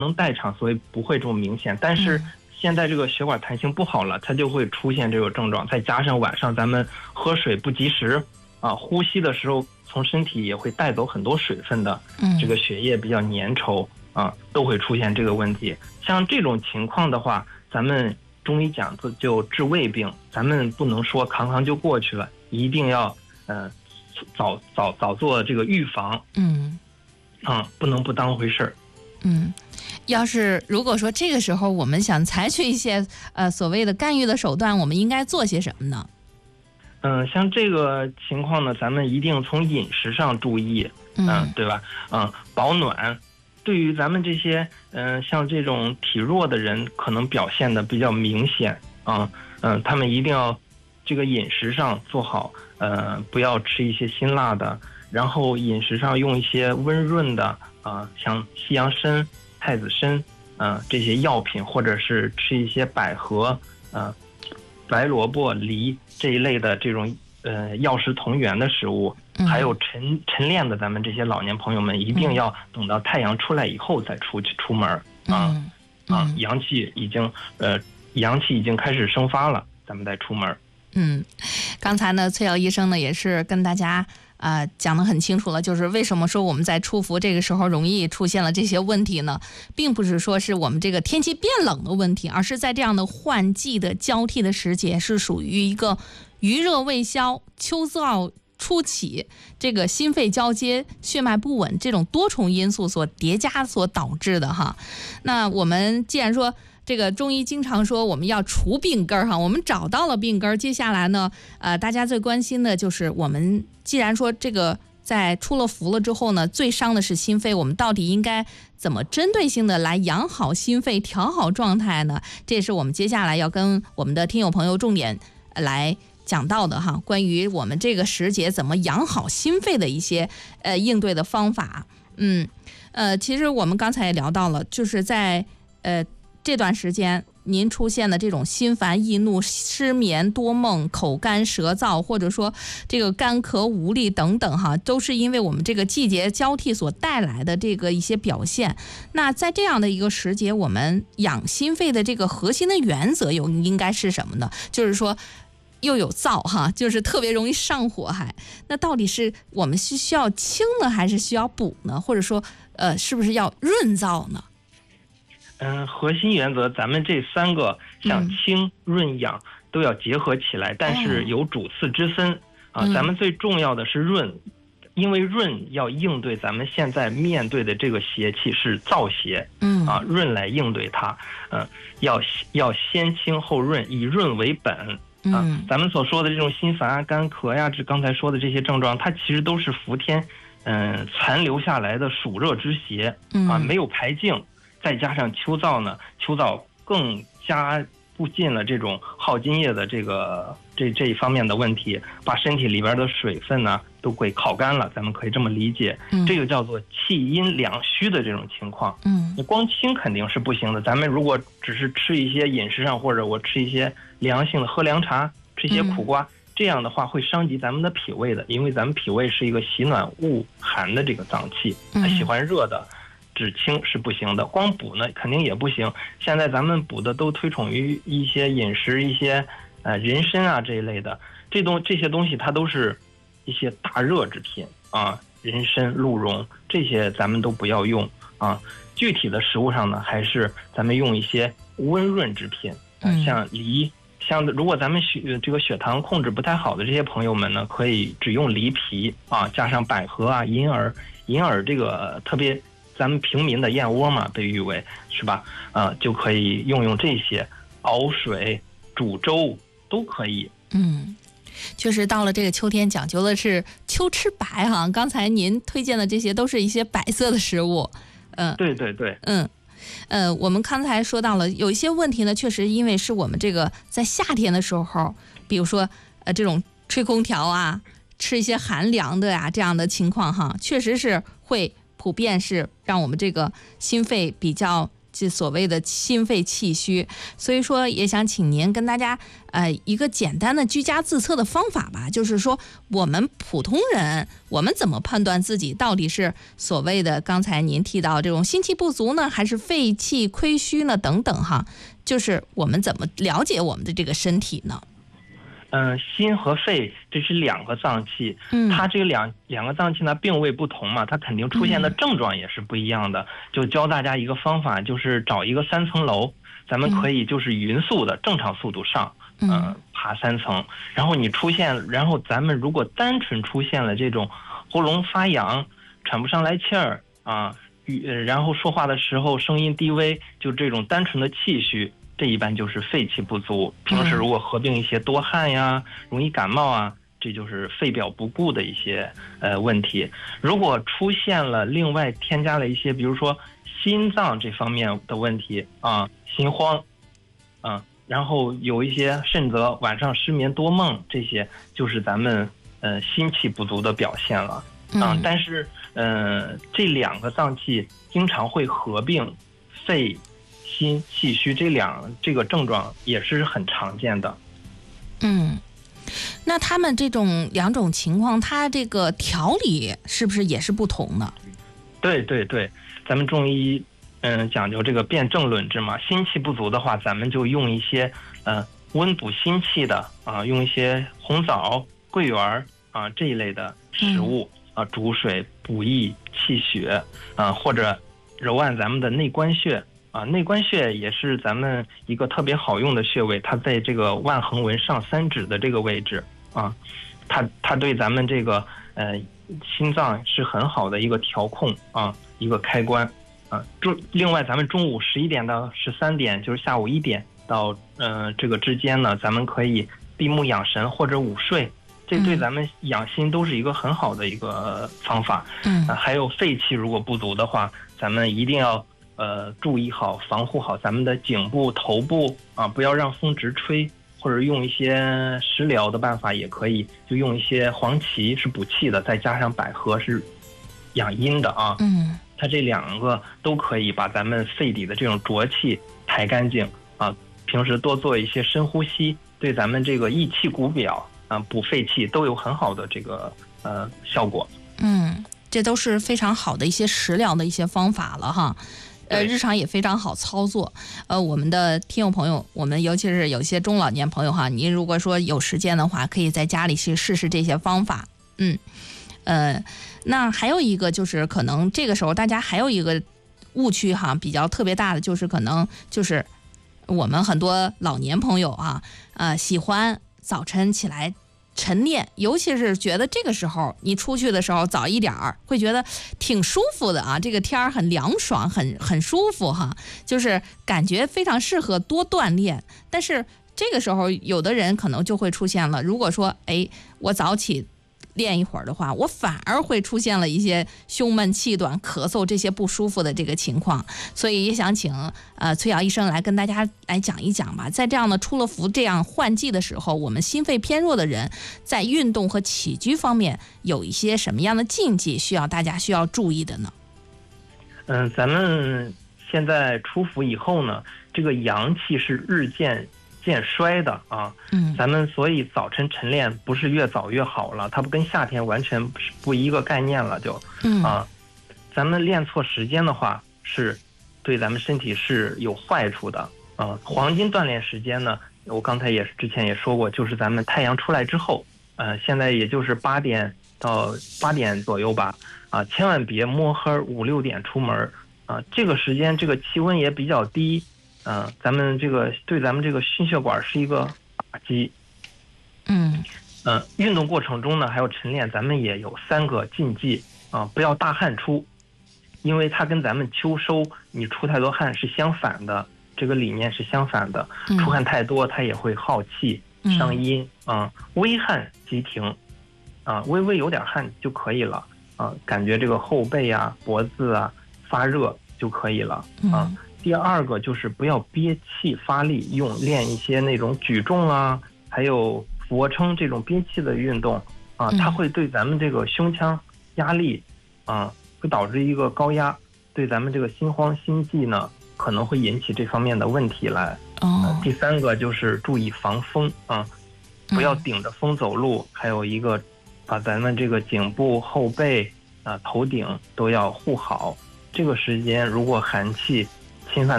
能代偿，所以不会这么明显。但是现在这个血管弹性不好了，它就会出现这个症状，再加上晚上咱们喝水不及时啊，呼吸的时候从身体也会带走很多水分的，这个血液比较粘稠啊，都会出现这个问题。像这种情况的话，咱们中医讲就治胃病，咱们不能说扛扛就过去了，一定要早做这个预防，不能不当回事儿。 要是如果说这个时候我们想采取一些所谓的干预的手段，我们应该做些什么呢？ 像这个情况呢，咱们一定从饮食上注意，对吧？保暖，对于咱们这些像这种体弱的人，可能表现的比较明显他们一定要这个饮食上做好，不要吃一些辛辣的，然后饮食上用一些温润的像西洋参、太子参这些药品，或者是吃一些百合白萝卜、梨这一类的这种药食同源的食物，还有晨练的咱们这些老年朋友们，一定要等到太阳出来以后再出门阳气已经开始生发了，咱们再出门。 刚才呢，崔瑶医生呢也是跟大家讲得很清楚了，就是为什么说我们在出伏这个时候容易出现了这些问题呢？并不是说是我们这个天气变冷的问题，而是在这样的换季的交替的时节，是属于一个余热未消、秋燥初起，这个心肺交接、血脉不稳这种多重因素所叠加所导致的哈。那我们既然说这个中医经常说我们要除病根哈，我们找到了病根，接下来呢，大家最关心的就是我们既然说这个在出了伏了之后呢，最伤的是心肺，我们到底应该怎么针对性的来养好心肺、调好状态呢？这也是我们接下来要跟我们的听友朋友重点来讲到的哈，关于我们这个时节怎么养好心肺的一些应对的方法。其实我们刚才也聊到了，就是在这段时间您出现的这种心烦易怒、失眠多梦、口干舌燥，或者说这个干咳无力等等哈，都是因为我们这个季节交替所带来的这个一些表现。那在这样的一个时节，我们养心肺的这个核心的原则应该是什么呢？就是说又有燥哈，就是特别容易上火还。那到底是我们是需要清呢，还是需要补呢？或者说是不是要润燥呢？ 核心原则咱们这三个像清、润、养都要结合起来，但是有主次之分咱们最重要的是润，因为润要应对咱们现在面对的这个邪气是燥邪，润来应对它，要先清后润，以润为本。咱们所说的这种心烦干咳呀，这刚才说的这些症状，它其实都是伏天残留下来的暑热之邪没有排净，再加上秋燥呢，秋燥更加不进了这种耗津液的这一方面的问题，把身体里边的水分呢都给烤干了，咱们可以这么理解，这个叫做气阴两虚的这种情况。你光清肯定是不行的，咱们如果只是吃一些饮食上，或者我吃一些凉性的喝凉茶，吃一些苦瓜，这样的话会伤及咱们的脾胃的，因为咱们脾胃是一个喜暖恶寒的这个脏器，它喜欢热的，只清是不行的，光补呢肯定也不行。现在咱们补的都推崇于一些饮食，一些人参啊这一类的，这些东西它都是一些大热之品人参、鹿茸这些咱们都不要用具体的食物上呢，还是咱们用一些温润之品，像梨。像如果咱们这个血糖控制不太好的这些朋友们呢，可以只用梨皮加上百合银耳这个特别咱们平民的燕窝嘛，被誉为是吧？就可以用这些熬水、煮粥都可以。 确实到了这个秋天，讲究的是秋吃白哈。刚才您推荐的这些都是一些白色的食物。 对对对。 我们刚才说到了有一些问题呢，确实因为是我们这个在夏天的时候，比如说这种吹空调吃一些寒凉的这样的情况哈，确实是会普遍是让我们这个心肺比较这所谓的心肺气虚，所以说也想请您跟大家一个简单的居家自测的方法吧，就是说我们普通人我们怎么判断自己到底是所谓的刚才您提到这种心气不足呢，还是肺气亏虚呢等等哈，就是我们怎么了解我们的这个身体呢？ 心和肺这是两个脏器，它这个两个脏器呢并位不同嘛，它肯定出现的症状也是不一样的。就教大家一个方法，就是找一个3层楼，咱们可以就是匀速的正常速度上，爬3层，然后咱们如果单纯出现了这种喉咙发痒、喘不上来气儿啊，然后说话的时候声音低微，就这种单纯的气虚。这一般就是肺气不足，平时如果合并一些多汗呀、容易感冒啊，这就是肺表不顾的一些问题。如果出现了另外添加了一些，比如说心脏这方面的问题啊，心慌，然后有一些甚则晚上失眠多梦，这些就是咱们心气不足的表现了但是这两个脏器经常会合并肺。心气虚这个症状也是很常见的。 那他们这种两种情况，它这个调理是不是也是不同的？ 对对对，咱们中医讲究这个辨证论治嘛。心气不足的话，咱们就用一些温补心气的用一些红枣、桂圆这一类的食物煮水补益气血或者揉按咱们的内关穴。内关穴也是咱们一个特别好用的穴位，它在这个腕横纹上3指的这个位置它对咱们这个心脏是很好的一个调控一个开关另外咱们中午11点到13点，就是下午1点到这个之间呢，咱们可以闭目养神或者午睡，这对咱们养心都是一个很好的一个方法。还有肺气如果不足的话，咱们一定要注意好防护好咱们的颈部头部不要让风直吹，或者用一些食疗的办法也可以，就用一些黄芪是补气的，再加上百合是养阴的它这两个都可以把咱们肺底的这种浊气排干净平时多做一些深呼吸，对咱们这个益气谷表补肺气都有很好的这个效果。 这都是非常好的一些食疗的一些方法了哈。日常也非常好操作。我们的听友朋友，我们尤其是有些中老年朋友哈，您如果说有时间的话，可以在家里去试试这些方法。那还有一个就是可能这个时候大家还有一个误区哈，比较特别大的就是可能就是我们很多老年朋友喜欢早晨起来晨练，尤其是觉得这个时候你出去的时候早一点儿，会觉得挺舒服的这个天儿很凉爽，很舒服哈，就是感觉非常适合多锻炼。但是这个时候有的人可能就会出现了，如果说我早起练一会儿的话，我反而会出现了一些胸闷气短、咳嗽这些不舒服的这个情况，所以也想请崔瑶医生来跟大家来讲一讲吧。在这样的出了伏这样换季的时候，我们心肺偏弱的人在运动和起居方面有一些什么样的禁忌大家需要注意的呢？ 咱们现在出伏以后呢，这个阳气是日渐衰的咱们所以早晨晨练不是越早越好了，它不跟夏天完全不一个概念了咱们练错时间的话是对咱们身体是有坏处的黄金锻炼时间呢，我刚才之前也说过，就是咱们太阳出来之后现在也就是8点到8点左右吧千万别摸黑5、6点出门这个时间这个气温也比较低咱们这个对咱们这个心血管是一个打击。运动过程中呢，还有晨练，咱们也有3个禁忌不要大汗出，因为它跟咱们秋收你出太多汗是相反的，这个理念是相反的。出汗太多，它也会耗气、伤阴微汗即停微微有点汗就可以了感觉这个后背脖子发热就可以了第二个就是不要憋气发力，练一些那种举重还有俯卧撑这种憋气的运动它会对咱们这个胸腔压力会导致一个高压，对咱们这个心慌心悸呢可能会引起这方面的问题来。第三个就是注意防风啊，不要顶着风走路，还有一个把咱们这个颈部、后背头顶都要护好。这个时间如果寒气侵犯